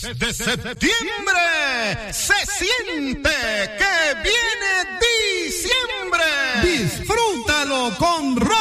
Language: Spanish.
Desde septiembre se siente que viene diciembre. Disfrútalo con